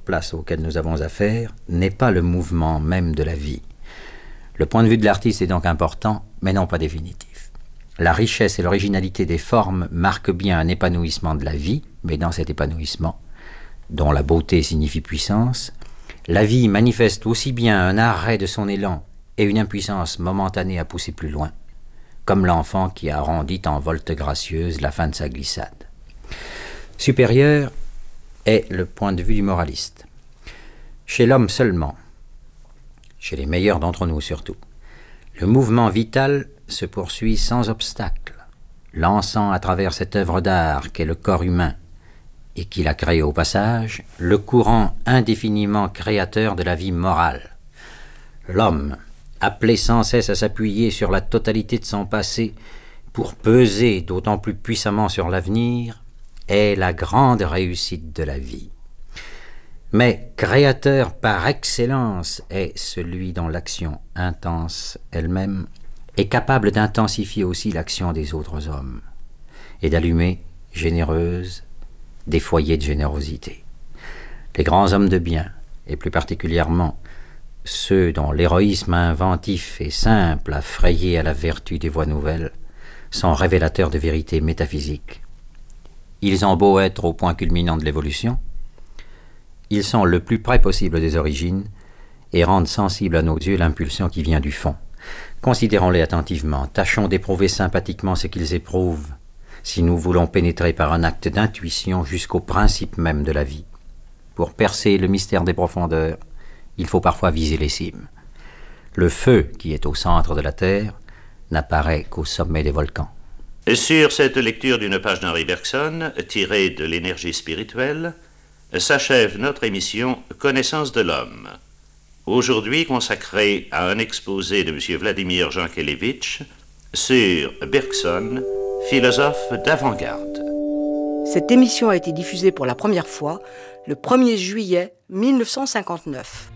place auquel nous avons affaire n'est pas le mouvement même de la vie. Le point de vue de l'artiste est donc important, mais non pas définitif. La richesse et l'originalité des formes marquent bien un épanouissement de la vie, mais dans cet épanouissement, dont la beauté signifie puissance, la vie manifeste aussi bien un arrêt de son élan et une impuissance momentanée à pousser plus loin, comme l'enfant qui arrondit en volte gracieuse la fin de sa glissade. Supérieur est le point de vue du moraliste. Chez l'homme seulement, chez les meilleurs d'entre nous surtout, le mouvement vital se poursuit sans obstacle, lançant à travers cette œuvre d'art qu'est le corps humain, et qu'il a créé au passage, le courant indéfiniment créateur de la vie morale. L'homme, appelé sans cesse à s'appuyer sur la totalité de son passé pour peser d'autant plus puissamment sur l'avenir, est la grande réussite de la vie. Mais créateur par excellence est celui dont l'action intense elle-même est capable d'intensifier aussi l'action des autres hommes et d'allumer, généreuse, des foyers de générosité. Les grands hommes de bien, et plus particulièrement ceux dont l'héroïsme inventif et simple a frayé à la vertu des voies nouvelles, sont révélateurs de vérités métaphysiques. Ils ont beau être au point culminant de l'évolution, ils sont le plus près possible des origines et rendent sensible à nos yeux l'impulsion qui vient du fond. Considérons-les attentivement, tâchons d'éprouver sympathiquement ce qu'ils éprouvent, si nous voulons pénétrer par un acte d'intuition jusqu'au principe même de la vie. Pour percer le mystère des profondeurs, il faut parfois viser les cimes. Le feu qui est au centre de la Terre n'apparaît qu'au sommet des volcans. Sur cette lecture d'une page d'Henri Bergson, tirée de l'énergie spirituelle, s'achève notre émission Connaissance de l'homme. Aujourd'hui consacrée à un exposé de M. Vladimir Jankélévitch sur Bergson, philosophe d'avant-garde. Cette émission a été diffusée pour la première fois le 1er juillet 1959.